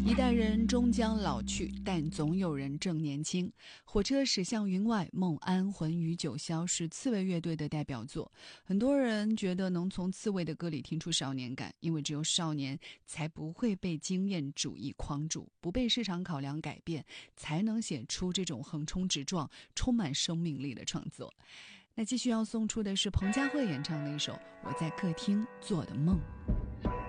一代人终将老去，但总有人正年轻。火车驶向云外，梦安魂与九霄是刺猬乐队的代表作。很多人觉得能从刺猬的歌里听出少年感，因为只有少年才不会被经验主义框住，不被市场考量改变，才能写出这种横冲直撞、充满生命力的创作。那继续要送出的是彭佳慧演唱的一首《我在客厅做的梦》。